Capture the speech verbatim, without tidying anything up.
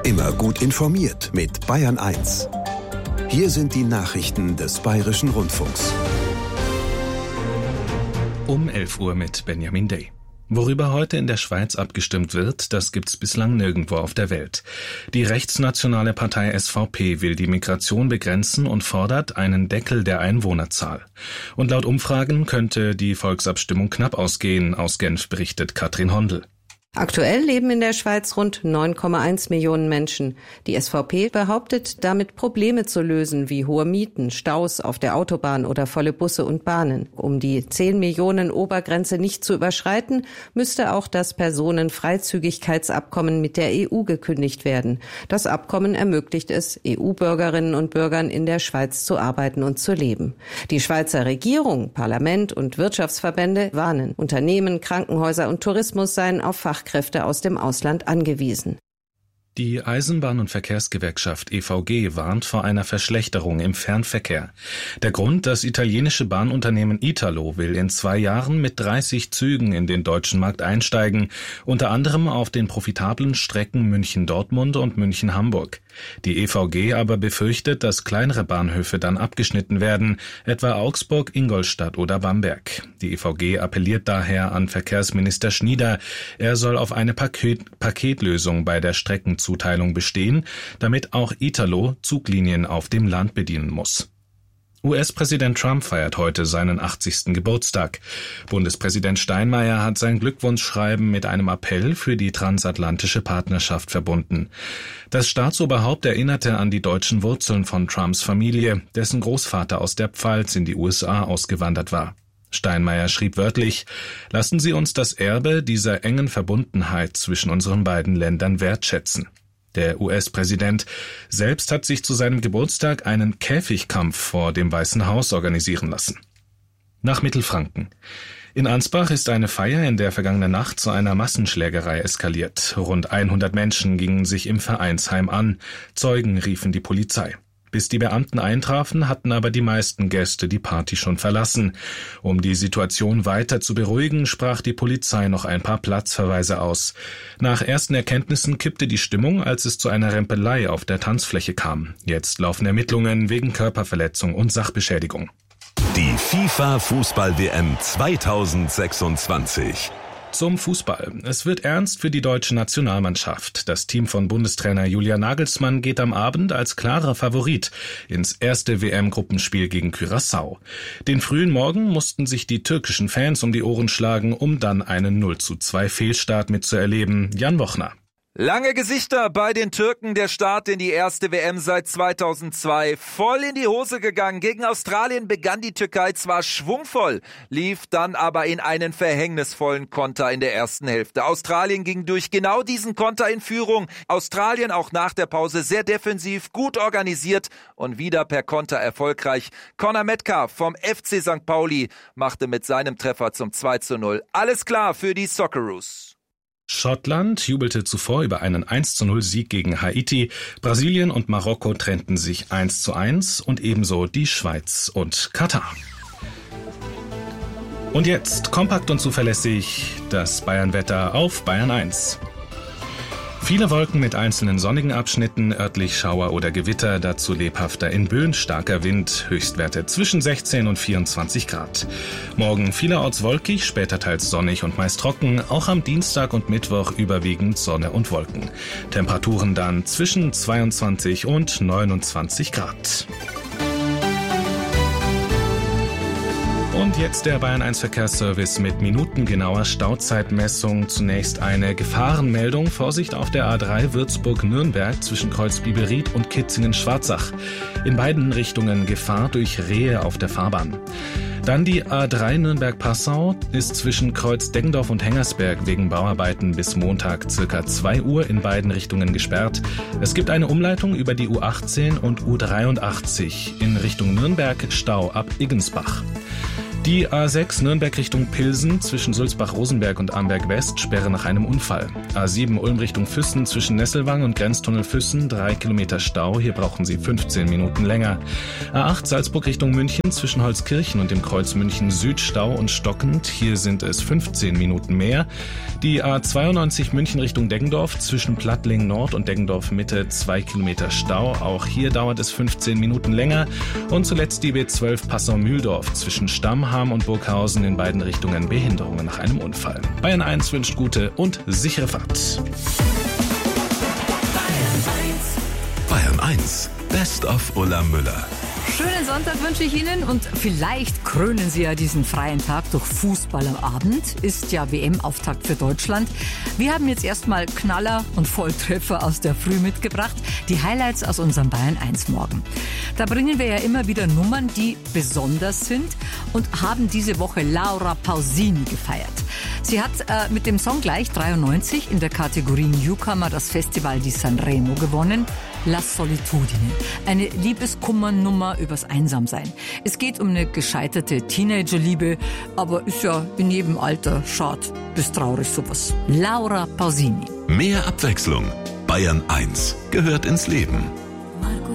Immer gut informiert mit Bayern eins. Hier sind die Nachrichten des Bayerischen Rundfunks. Um elf Uhr mit Benjamin Day. Worüber heute in der Schweiz abgestimmt wird, das gibt's bislang nirgendwo auf der Welt. Die rechtsnationale Partei S V P will die Migration begrenzen und fordert einen Deckel der Einwohnerzahl. Und laut Umfragen könnte die Volksabstimmung knapp ausgehen, aus Genf berichtet Katrin Hondel. Aktuell leben in der Schweiz rund neun Komma eins Millionen Menschen. Die S V P behauptet, damit Probleme zu lösen, wie hohe Mieten, Staus auf der Autobahn oder volle Busse und Bahnen. Um die zehn Millionen Obergrenze nicht zu überschreiten, müsste auch das Personenfreizügigkeitsabkommen mit der E U gekündigt werden. Das Abkommen ermöglicht es, E U-Bürgerinnen und Bürgern in der Schweiz zu arbeiten und zu leben. Die Schweizer Regierung, Parlament und Wirtschaftsverbände warnen. Unternehmen, Krankenhäuser und Tourismus seien auf Fach Kräfte aus dem Ausland angewiesen. Die Eisenbahn- und Verkehrsgewerkschaft E V G warnt vor einer Verschlechterung im Fernverkehr. Der Grund: Das italienische Bahnunternehmen Italo will in zwei Jahren mit dreißig Zügen in den deutschen Markt einsteigen, unter anderem auf den profitablen Strecken München-Dortmund und München-Hamburg. Die E V G aber befürchtet, dass kleinere Bahnhöfe dann abgeschnitten werden, etwa Augsburg, Ingolstadt oder Bamberg. Die E V G appelliert daher an Verkehrsminister Schnieder, er soll auf eine Paket- Paketlösung bei der Streckenzuteilung bestehen, damit auch Italo Zuglinien auf dem Land bedienen muss. U S-Präsident Trump feiert heute seinen achtzigsten Geburtstag. Bundespräsident Steinmeier hat sein Glückwunschschreiben mit einem Appell für die transatlantische Partnerschaft verbunden. Das Staatsoberhaupt erinnerte an die deutschen Wurzeln von Trumps Familie, dessen Großvater aus der Pfalz in die U S A ausgewandert war. Steinmeier schrieb wörtlich: Lassen Sie uns das Erbe dieser engen Verbundenheit zwischen unseren beiden Ländern wertschätzen. Der U S-Präsident selbst hat sich zu seinem Geburtstag einen Käfigkampf vor dem Weißen Haus organisieren lassen. Nach Mittelfranken. In Ansbach ist eine Feier in der vergangenen Nacht zu einer Massenschlägerei eskaliert. Rund hundert Menschen gingen sich im Vereinsheim an. Zeugen riefen die Polizei. Bis die Beamten eintrafen, hatten aber die meisten Gäste die Party schon verlassen. Um die Situation weiter zu beruhigen, sprach die Polizei noch ein paar Platzverweise aus. Nach ersten Erkenntnissen kippte die Stimmung, als es zu einer Rempelei auf der Tanzfläche kam. Jetzt laufen Ermittlungen wegen Körperverletzung und Sachbeschädigung. Die FIFA-Fußball-W M zweitausendsechsundzwanzig. Zum Fußball. Es wird ernst für die deutsche Nationalmannschaft. Das Team von Bundestrainer Julian Nagelsmann geht am Abend als klarer Favorit ins erste W M-Gruppenspiel gegen Curaçao. Den frühen Morgen mussten sich die türkischen Fans um die Ohren schlagen, um dann einen null zu zwei Fehlstart mitzuerleben. Jan Wochner. Lange Gesichter bei den Türken, der Start in die erste W M seit zweitausendzwei. Voll in die Hose gegangen. Gegen Australien begann die Türkei zwar schwungvoll, lief dann aber in einen verhängnisvollen Konter in der ersten Hälfte. Australien ging durch genau diesen Konter in Führung. Australien auch nach der Pause sehr defensiv, gut organisiert und wieder per Konter erfolgreich. Conor Metcalf vom F C Sankt Pauli machte mit seinem Treffer zum zwei zu null. Alles klar für die Socceroos. Schottland jubelte zuvor über einen eins zu null Sieg gegen Haiti. Brasilien und Marokko trennten sich eins zu eins und ebenso die Schweiz und Katar. Und jetzt kompakt und zuverlässig das Bayernwetter auf Bayern eins. Viele Wolken mit einzelnen sonnigen Abschnitten, örtlich Schauer oder Gewitter, dazu lebhafter in Böen, starker Wind, Höchstwerte zwischen sechzehn und vierundzwanzig Grad. Morgen vielerorts wolkig, später teils sonnig und meist trocken, auch am Dienstag und Mittwoch überwiegend Sonne und Wolken. Temperaturen dann zwischen zweiundzwanzig und neunundzwanzig Grad. Und jetzt der Bayern eins Verkehrsservice mit minutengenauer Stauzeitmessung. Zunächst eine Gefahrenmeldung. Vorsicht auf der A drei Würzburg-Nürnberg zwischen Kreuz Biberried und Kitzingen-Schwarzach. In beiden Richtungen Gefahr durch Rehe auf der Fahrbahn. Dann die A drei Nürnberg-Passau ist zwischen Kreuz Deggendorf und Hengersberg wegen Bauarbeiten bis Montag circa zwei Uhr in beiden Richtungen gesperrt. Es gibt eine Umleitung über die U achtzehn und U dreiundachtzig in Richtung Nürnberg, Stau ab Iggensbach. Die A sechs Nürnberg Richtung Pilsen zwischen Sulzbach-Rosenberg und Amberg-West Sperre nach einem Unfall. A sieben Ulm Richtung Füssen zwischen Nesselwang und Grenztunnel Füssen drei Kilometer Stau. Hier brauchen Sie fünfzehn Minuten länger. A acht Salzburg Richtung München zwischen Holzkirchen und dem Kreuz München Süd Stau und stockend. Hier sind es fünfzehn Minuten mehr. Die A zweiundneunzig München Richtung Deggendorf zwischen Plattling Nord und Deggendorf Mitte zwei Kilometer Stau. Auch hier dauert es fünfzehn Minuten länger. Und zuletzt die B zwölf Passau-Mühldorf zwischen Stammheim und Burghausen in beiden Richtungen Behinderungen nach einem Unfall. Bayern eins wünscht gute und sichere Fahrt. Bayern eins, Best of Ulla Müller. Schönen Sonntag wünsche ich Ihnen und vielleicht krönen Sie ja diesen freien Tag durch Fußball am Abend. Ist ja W M-Auftakt für Deutschland. Wir haben jetzt erstmal Knaller und Volltreffer aus der Früh mitgebracht. Die Highlights aus unserem Bayern eins Morgen. Da bringen wir ja immer wieder Nummern, die besonders sind und haben diese Woche Laura Pausini gefeiert. Sie hat äh, mit dem Song gleich dreiundneunzig in der Kategorie Newcomer das Festival di Sanremo gewonnen. La Solitudine, eine Liebeskummernummer übers Einsamsein. Es geht um eine gescheiterte Teenagerliebe, aber ist ja in jedem Alter schade bis traurig sowas. Laura Pausini. Mehr Abwechslung. Bayern eins gehört ins Leben.